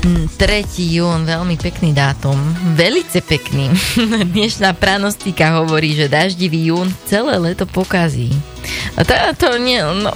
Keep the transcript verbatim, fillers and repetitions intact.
tretieho júna, veľmi pekný dátum. Velice pekný. Dnešná pranostika hovorí, že daždivý jún celé leto pokazí. A to, to nie, no,